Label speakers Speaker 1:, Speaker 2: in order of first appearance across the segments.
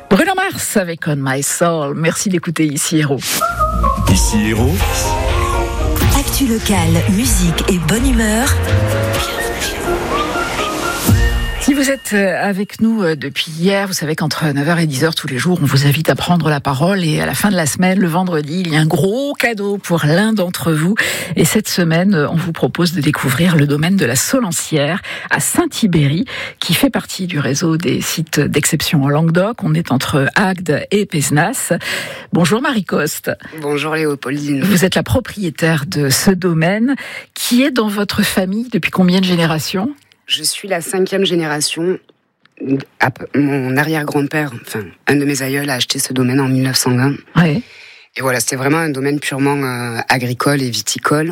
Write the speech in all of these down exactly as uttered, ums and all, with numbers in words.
Speaker 1: Bruno Mars avec On My Soul. Merci d'écouter Ici Héros.
Speaker 2: Ici Héros.
Speaker 3: Actu locale, musique et bonne humeur.
Speaker 1: Si vous êtes avec nous depuis hier, vous savez qu'entre neuf heures et dix heures tous les jours, on vous invite à prendre la parole et à la fin de la semaine, le vendredi, il y a un gros cadeau pour l'un d'entre vous. Et cette semaine, on vous propose de découvrir le domaine de la Solancière à Saint-Ibéry, qui fait partie du réseau des sites d'exception en Languedoc. On est entre Agde et Pézenas. Bonjour Marie Coste.
Speaker 4: Bonjour Léopoldine.
Speaker 1: Vous êtes la propriétaire de ce domaine qui est dans votre famille depuis combien de générations ?
Speaker 4: Je suis la cinquième génération. Mon arrière-grand-père, enfin, un de mes aïeuls a acheté ce domaine en mille neuf cent vingt.
Speaker 1: Ouais.
Speaker 4: Et voilà, c'était vraiment un domaine purement euh, agricole et viticole.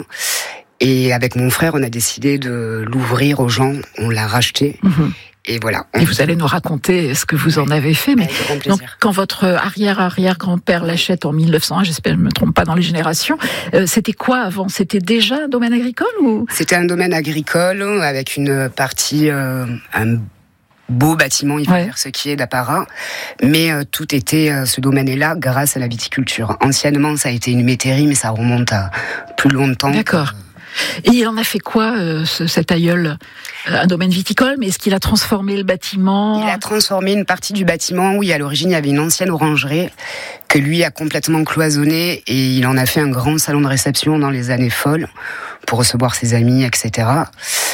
Speaker 4: Et avec mon frère, on a décidé de l'ouvrir aux gens. On l'a racheté. Mmh. Et voilà.
Speaker 1: Et vous allez nous raconter ce que vous en avez fait. Mais
Speaker 4: avec grand plaisir.
Speaker 1: Donc, quand votre arrière-arrière-grand-père l'achète en mille neuf cent un, j'espère que je ne me trompe pas dans les générations, euh, c'était quoi avant ? C'était déjà un domaine agricole ou...
Speaker 4: C'était un domaine agricole avec une partie, euh, un beau bâtiment, il faut
Speaker 1: ouais.
Speaker 4: dire ce qui est d'apparat. Mais euh, tout était, euh, ce domaine est là grâce à la viticulture. Anciennement, ça a été une métairie, mais ça remonte à plus longtemps.
Speaker 1: D'accord. Et il en a fait quoi, euh, ce, cet aïeul ? Un domaine viticole, mais est-ce qu'il a transformé le bâtiment ?
Speaker 4: Il a transformé une partie du bâtiment. Oui, à l'origine, il y avait une ancienne orangerie que lui a complètement cloisonnée et il en a fait un grand salon de réception dans les années folles pour recevoir ses amis, et cetera.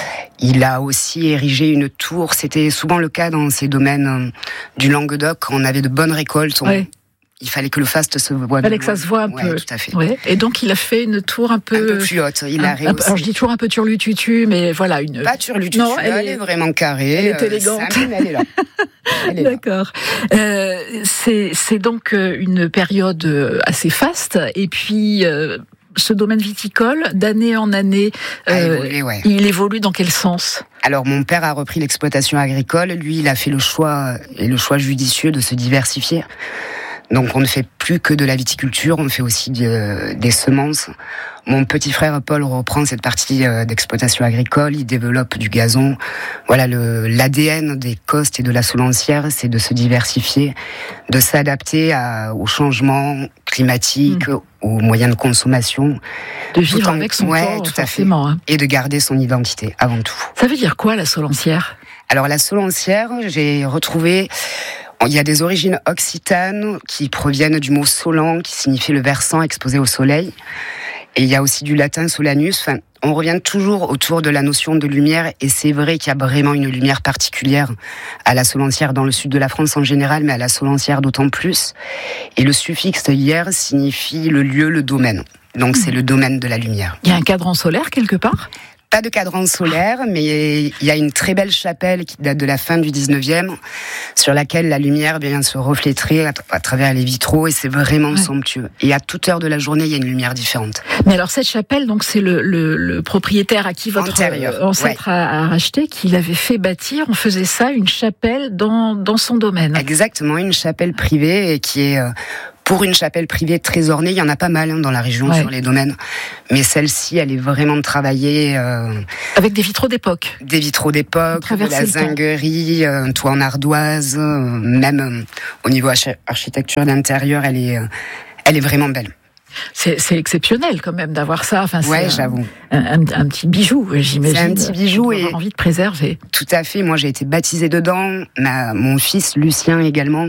Speaker 4: Il a aussi érigé une tour. C'était souvent le cas dans ces domaines du Languedoc. Quand on avait de bonnes récoltes, on... ouais. Il fallait que le faste se voie.
Speaker 1: Il fallait que ça se voit un
Speaker 4: ouais,
Speaker 1: peu.
Speaker 4: Tout à fait.
Speaker 1: Ouais. Et donc, il a fait une tour un peu...
Speaker 4: Un peu plus haute. Il
Speaker 1: un,
Speaker 4: a rehaussé.
Speaker 1: Alors, je dis toujours un peu turlututu, mais voilà. Une...
Speaker 4: Pas turlututu,
Speaker 1: non, elle,
Speaker 4: elle est vraiment carrée.
Speaker 1: Elle est élégante.
Speaker 4: Euh, simple, elle est là. Elle est
Speaker 1: D'accord. Là. Euh, c'est, c'est donc une période assez faste. Et puis... Euh, ce domaine viticole, d'année en année, euh, évolué, ouais. il évolue dans quel sens ?
Speaker 4: Alors, mon père a repris l'exploitation agricole. Lui, il a fait le choix, et le choix judicieux de se diversifier. Donc, on ne fait plus que de la viticulture, on fait aussi de, des semences. Mon petit frère Paul reprend cette partie d'exploitation agricole, il développe du gazon. Voilà, le, l'A D N des Costes et de la Solancière, c'est de se diversifier, de s'adapter à, aux changements climatiques, mmh. aux moyens de consommation.
Speaker 1: De vivre en, avec son
Speaker 4: ouais,
Speaker 1: temps,
Speaker 4: tout à fait.
Speaker 1: Hein.
Speaker 4: Et de garder son identité, avant tout.
Speaker 1: Ça veut dire quoi, la Solancière ?
Speaker 4: Alors, la Solancière, j'ai retrouvé... Il y a des origines occitanes qui proviennent du mot solan, qui signifie le versant exposé au soleil. Et il y a aussi du latin solanus. Enfin, on revient toujours autour de la notion de lumière. Et c'est vrai qu'il y a vraiment une lumière particulière à la Solancière dans le sud de la France en général, mais à la Solancière d'autant plus. Et le suffixe hier signifie le lieu, le domaine. Donc c'est le domaine de la lumière.
Speaker 1: Il y a un cadran solaire quelque part ?
Speaker 4: Pas de cadran solaire, mais il y a une très belle chapelle qui date de la fin du dix-neuvième, sur laquelle la lumière vient se refléter à, t- à travers les vitraux, et c'est vraiment ouais. somptueux. Et à toute heure de la journée, il y a une lumière différente.
Speaker 1: Mais alors cette chapelle, donc c'est le, le, le propriétaire à qui votre euh, ancêtre ouais. a, a racheté, qui l'avait fait bâtir. On faisait ça, une chapelle dans, dans son domaine.
Speaker 4: Exactement, une chapelle privée et qui est... Euh, Pour une chapelle privée très ornée, il y en a pas mal hein, dans la région ouais. sur les domaines. Mais celle-ci, elle est vraiment travaillée... Euh,
Speaker 1: avec des vitraux d'époque.
Speaker 4: Des vitraux d'époque, de la zinguerie, un toit en ardoise, euh, même euh, au niveau arch- architecture d'intérieur, elle est, euh, elle est vraiment belle.
Speaker 1: C'est, c'est exceptionnel quand même d'avoir ça. Enfin, c'est
Speaker 4: ouais,
Speaker 1: un,
Speaker 4: j'avoue.
Speaker 1: Un, un, un petit bijou, j'imagine.
Speaker 4: C'est un petit bijou et
Speaker 1: envie de préserver.
Speaker 4: Tout à fait. Moi, j'ai été baptisée dedans. Ma, mon fils Lucien également.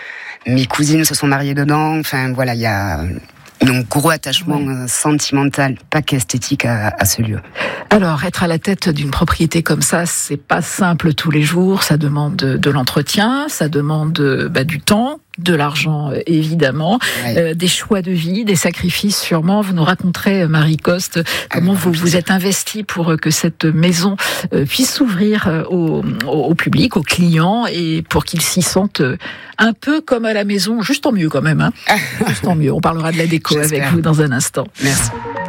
Speaker 4: Mes cousines se sont mariées dedans. Enfin, voilà, il y a un gros attachement ouais. sentimental, pas qu'esthétique, à, à ce lieu.
Speaker 1: Alors, être à la tête d'une propriété comme ça, c'est pas simple tous les jours. Ça demande de, de l'entretien, ça demande bah, du temps, de l'argent évidemment, ouais. euh, des choix de vie, des sacrifices sûrement. Vous nous raconterez, Marie Coste, comment ah, vous vous êtes investie pour que cette maison euh, puisse s'ouvrir au, au, au public, aux clients, et pour qu'ils s'y sentent un peu comme à la maison, juste en mieux quand même. Hein. Juste en mieux. On parlera de la déco J'espère. Avec vous dans un instant.
Speaker 4: Merci.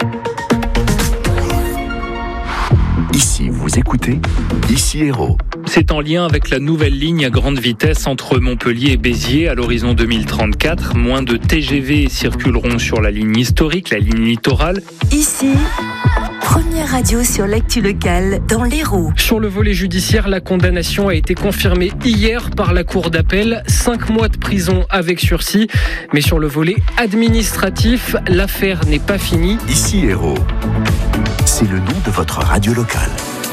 Speaker 2: Ici, vous écoutez Ici Héros.
Speaker 5: C'est en lien avec la nouvelle ligne à grande vitesse entre Montpellier et Béziers à l'horizon deux mille trente-quatre. Moins de T G V circuleront sur la ligne historique, la ligne littorale.
Speaker 3: Ici, première radio sur l'actu locale dans l'Hérault.
Speaker 5: Sur le volet judiciaire, la condamnation a été confirmée hier par la cour d'appel. Cinq mois de prison avec sursis. Mais sur le volet administratif, l'affaire n'est pas finie.
Speaker 2: Ici Hérault, c'est le nom de votre radio locale.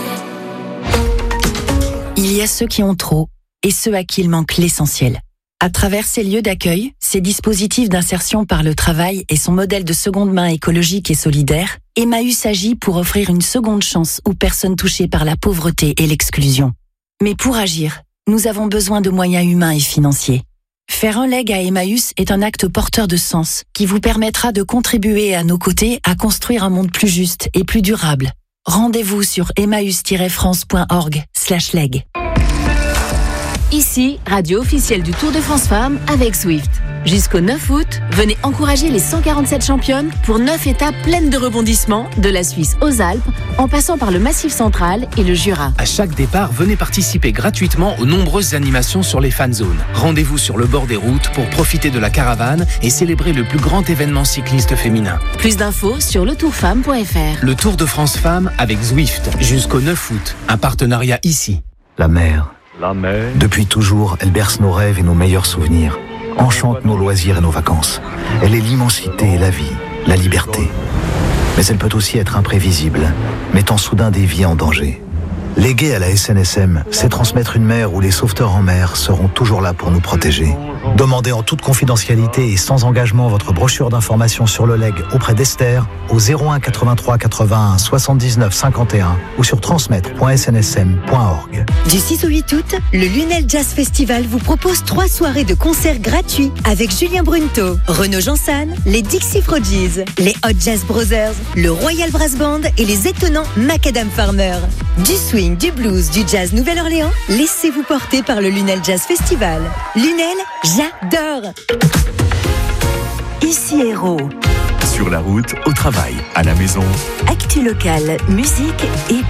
Speaker 6: Il y a ceux qui ont trop et ceux à qui il manque l'essentiel. À travers ces lieux d'accueil, ces dispositifs d'insertion par le travail et son modèle de seconde main écologique et solidaire, Emmaüs agit pour offrir une seconde chance aux personnes touchées par la pauvreté et l'exclusion. Mais pour agir, nous avons besoin de moyens humains et financiers. Faire un leg à Emmaüs est un acte porteur de sens qui vous permettra de contribuer à nos côtés à construire un monde plus juste et plus durable. Rendez-vous sur emmaüs tiret france point org slash leg.
Speaker 7: Ici, radio officielle du Tour de France Femmes avec Zwift. Jusqu'au neuf août, venez encourager les cent quarante-sept championnes pour neuf étapes pleines de rebondissements, de la Suisse aux Alpes, en passant par le Massif central et le Jura.
Speaker 8: À chaque départ, venez participer gratuitement aux nombreuses animations sur les fan zones. Rendez-vous sur le bord des routes pour profiter de la caravane et célébrer le plus grand événement cycliste féminin.
Speaker 7: Plus d'infos sur le tour femme point f r.
Speaker 8: Le Tour de France Femmes avec Zwift, jusqu'au neuf août. Un partenariat ici.
Speaker 9: La mer.
Speaker 10: La mer.
Speaker 9: Depuis toujours, elle berce nos rêves et nos meilleurs souvenirs. Enchante nos loisirs et nos vacances. Elle est l'immensité et la vie, la liberté. Mais elle peut aussi être imprévisible, mettant soudain des vies en danger. Léguer à la S N S M, c'est transmettre une mer où les sauveteurs en mer seront toujours là pour nous protéger. Demandez en toute confidentialité et sans engagement votre brochure d'information sur le leg auprès d'Esther au zéro un quatre-vingt-trois quatre-vingt-un soixante-dix-neuf cinquante et un ou sur transmettre point s n s m point org.
Speaker 11: Du six au huit août, le Lunel Jazz Festival vous propose trois soirées de concerts gratuits avec Julien Brunto, Renaud Jansan, les Dixie Frogies, les Hot Jazz Brothers, le Royal Brass Band et les étonnants Macadam Farmer. Du swing, du blues, du jazz Nouvelle-Orléans, laissez-vous porter par le Lunel Jazz Festival. Lunel, j'adore!
Speaker 3: Ici Hérault.
Speaker 2: Sur la route, au travail, à la maison.
Speaker 3: Actu locale, musique et